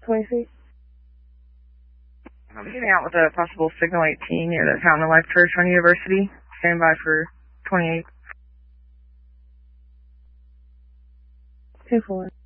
26. I'm getting out with a possible signal 18 near the Fountain of Life Church on University. Stand by for 28. 2-4.